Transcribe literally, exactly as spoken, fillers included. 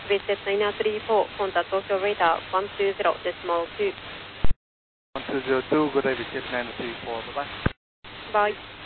Visit nine three four, contact Tokyo radar one two zero decimal two. one two zero two, good day, Visit nine three four, bye bye. Bye.